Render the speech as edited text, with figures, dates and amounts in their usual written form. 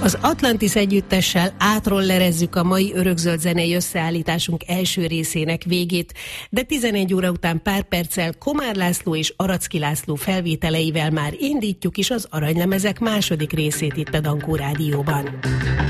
Az Atlantis együttessel átrollerezzük a mai örökzöld zenei összeállításunk első részének végét, de 11 óra után pár perccel Komár László és Aracki László felvételeivel már indítjuk is az aranylemezek második részét itt a Dankó Rádióban.